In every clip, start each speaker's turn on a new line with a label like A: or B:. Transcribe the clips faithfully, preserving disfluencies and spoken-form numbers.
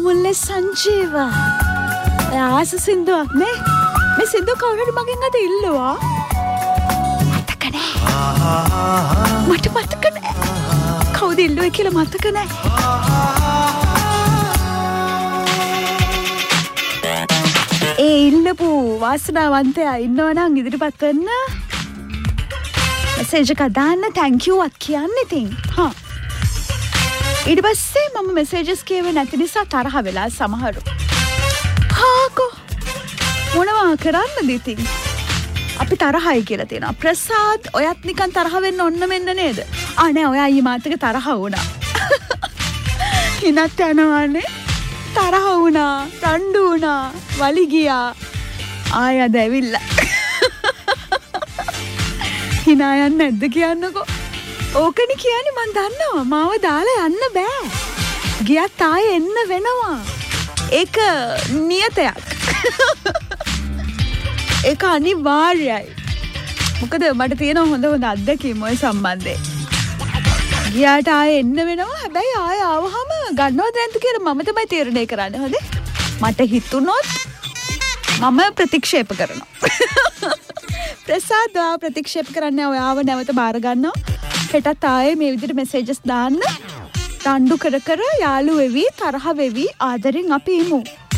A: මුල්ලේ සංජීව. ආස සින්දුවක් නේ. මේ සින්දුව කවුරු හරි මගෙන් අද ඉල්ලුවා. මතක නෑ. මට මතක නෑ. කවුද ඉල්ලුවේ කියලා මතක නෑ. ඒ ඉල්ලපු වාසනාවන්තයා ඉන්නවනම් ඉදිරිපත් වෙන්න. මෙසේජ් එකක් දාන්න thank you වත් කියන්න ඉතින්. හා. ඊට පස්සේ මම මෙසේජස් කියවේ නැති නිසා තරහ වෙලා සමහරු. හාකෝ මොනවා කරන්නද ඉතින්? අපි තරහයි කියලා තියෙනවා. ප්‍රසාද් ඔයත් නිකන් තරහ වෙන්න ඔන්න මෙන්න නේද? ආ නෑ ඔයා ඊ මාතක තරහ වුණා. හිනත් යනවානේ. තරහ වුණා, රණ්ඩු වුණා, වලි ගියා. ආය අද ඇවිල්ලා. හිනා යන්නේ නැද්ද කියන්නකෝ. ඕකනේ කියන්නේ මන් දන්නවා. මාව දාලා යන්න බෑ. ගියත් ආයේ එන්න වෙනවා. ඒක නියතයක්. ඒක අනිවාර්යයි. මොකද මට තියෙන හොඳ හොඳ අත්දැකීම් ඔය සම්බන්ධයෙන්. ගියාට ආයේ එන්න වෙනවා. හැබැයි ආයේ ආවහම ගන්නවද නැද්ද කියලා මම තමයි තීරණය කරන්නේ. හොඳේ. මට හිතුනොත් මම ප්‍රතික්ෂේප කරනවා. ප්‍රසාද් ප්‍රතික්ෂේප කරන්නේ ඔයාව නැවත බාර ගන්නවා. හෙටත් ආයේ මේ විදිහට මෙසේජස් දාන්න. රණ්ඩු කර කර යාළු වෙවි තරහ වෙවි ආදරෙන් අපි ඉමු.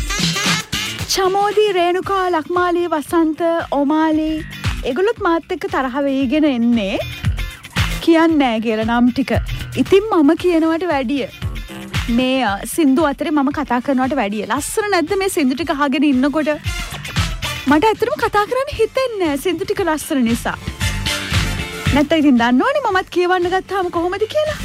A: චමෝදී රේණුකා ලක්මාලී වසන්ත ඔමාලී ඒගොල්ලොත් මාත් එක්ක තරහ වෙයිගෙන එන්නේ. කියන්නේ නැහැ කියලා නම් ටික. ඉතින් මම කියනවට වැඩිය මේ සින්දු අතරේ මම කතා කරනවට වැඩිය ලස්සන නැද්ද මේ සින්දු ටික අහගෙන ඉන්නකොට? මට ඇත්තටම කතා කරන්න හිතෙන්නේ නැහැ සින්දු ටික ලස්සන නිසා. නැත්නම් ඉතින් දන්නවනේ මමත් කියවන්න ගත්තාම කොහොමද කියලා.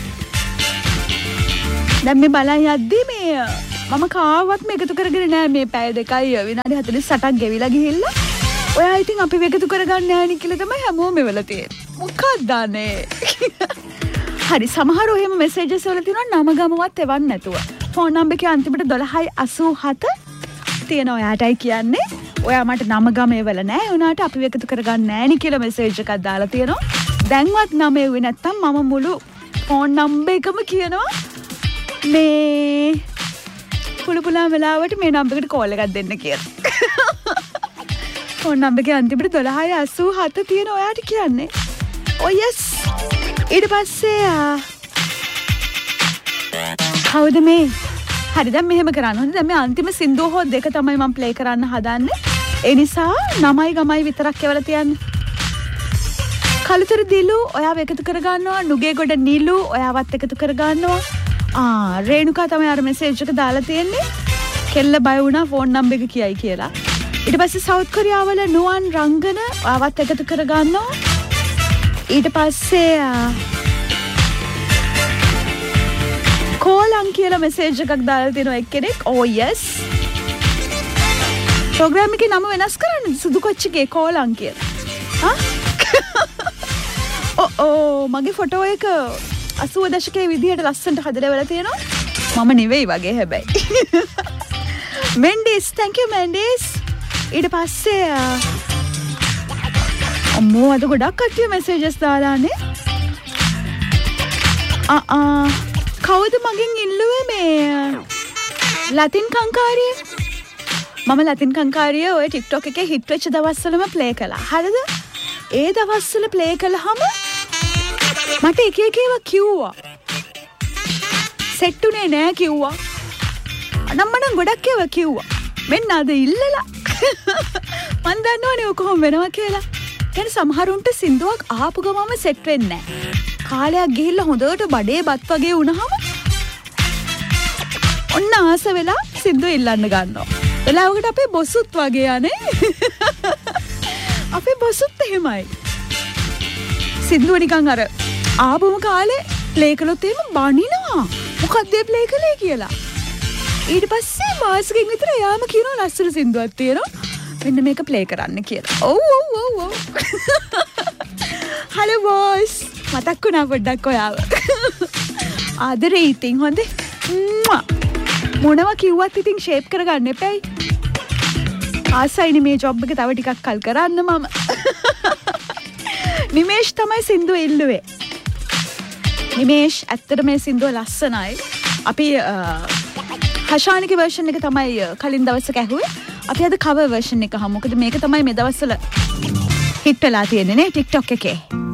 A: දැන් මේ බලන් යද්දි මේ මම කාවත්ම එකතු කරගෙන නෑ මේ පැය දෙකයි විනාඩි හතළිස් අටක් ගෙවිලා ගිහිල්ලා. ඔයා ඉතින් අපි එකතු කරගන්න නෑ නේ කියලා තමයි හැමෝම වෙලා තියෙන්නේ. මොකක්ද අනේ? හරි සමහරව එහෙම මෙසේජස් වල තියෙනවා නම ගමවත් එවන්න නැතුව. ෆෝන් නම්බර් එකේ අන්තිමට දොළහයි අසූ හත තියෙන ඔයාටයි කියන්නේ. ඔයා මට නම ගම එවල නෑ. උනාට අපි එකතු කරගන්න නෑ නේ කියලා මෙසේජ් එකක් දාලා තියෙනවා. දැන්වත් නම එව්වේ නැත්තම් මම මුළු ෆෝන් නම්බර් එකම කියනවා. මේ පුළු පුළා වෙලාවට මේ නම්බර් එකට කෝල් එකක් දෙන්න කියලා. ෆෝන් නම්බර් එකේ අන්තිමට දොළහයි අසූ හත තියෙන ඔයාට කියන්නේ. ඔය යස්. ඊට පස්සේ කවුද මේ? හරි දැන් මෙහෙම කරන්න ඕනේ. දැන් මේ අන්තිම සින්දුව හොත් දෙක තමයි මම ප්ලේ කරන්න හදන්නේ. ඒ නිසා නමයි ගමයි විතරක් එවලා තියන්න. කලුතර දිලු ඔයාව එකතු කර ගන්නවා. නුගේගොඩ නිලු ඔයාවත් එකතු කර ගන්නවා. ආ රේණුකා තමයි අර මෙසේජ් එක දාලා තියෙන්නේ. කෙල්ල බය වුණා ෆෝන් නම්බර් එක කියයි කියලා. ඊට පස්සේ සවුත් කොරියාවල නුවන් රංගන ඔයාවත් එකතු කර ගන්නවා. ඊට පස්සේ කෝලං කියලා මෙසේජ් එකක් දාලා තියෙනවා එක්කෙනෙක්. ඕ යස්. ප්‍රෝග්‍රෑම් එකේ නම වෙනස් කරන්න සුදු කොච්චිගේ කෝලං කියලා. හා? ඔ ඕ මගේ ෆොටෝ එක අසූව දශකයේ විදිහට ලස්සනට හදලා වෙලා තියෙනවා. මම නෙවෙයි වගේ හැබැයි. Mendis thank you Mendis. ඊට පස්සේ අම්මෝ අද ගොඩක් කට්ටිය මෙසේජස් දාලානේ. ආ ආ කවුද මගෙන් ඉල්ලුවේ මේ ලතින් කංකාරිය? මම ලතින් කංකාරිය ඔය TikTok එකේ හිට් වෙච්ච දවස්වලම ප්ලේ කළා. හරිද? ඒ දවස්වල ප්ලේ කළාම මට එක එක ඒවා කිව්වා. සෙට් උනේ නෑ කිව්වා. අනම්මනම් ගොඩක් ඒවා කිව්වා. මෙන්න අද ඉල්ලලා. මන් දන්නවනේ ඔක කොහොම වෙනවා කියලා. දැන් සමහරුන්ට සින්දුවක් ආපු ගමම සෙට් වෙන්නේ නෑ. කාලයක් ගිහිල්ලා හොඳට බඩේ බත් වගේ වුණාම ඔන්න ආස වෙලා සින්දුව ඉල්ලන්න ගන්නවා. එලාවකට අපේ බොසුත් වගේ යන්නේ. අපේ බොසුත් එහෙමයි. සින්දුව නිකන් අර ආපුම කාලේ ප්ලේ කළොත් එහෙම බනිනවා. මොකක්ද ඒ ප්ලේ කළේ කියලා. ඊට පස්සේ මාසෙකින් විතර යාම කියනවා ලස්සන සින්දුවක් තියෙනවා. මෙන්න මේක ප්ලේ කරන්න කියලා. ඔව් ඔව් ඔව් ඔව්. Hello boss. මතක් වුණා පොඩ්ඩක් ඔයාව. ආදරේ ඉතින් හොඳේ. මොනවා කිව්වත් ඉතින් ෂේප් කරගන්න එපැයි. ආසයිනේ මේ ජොබ් එක තව ටිකක් කල් කරන්න මම. නිමේෂ් තමයි සින්දුව ඉල්ලුවේ. නිමේෂ් ඇත්තට මේ සින්දුව ලස්සනයි. අපි හෂානිගේ version එක තමයි කලින් දවසක ඇහුවේ. අපි අද cover version එක අහමු. මොකද මේක තමයි මේ දවස්වල hit වෙලා තියෙන්නේ නේ TikTok එකේ.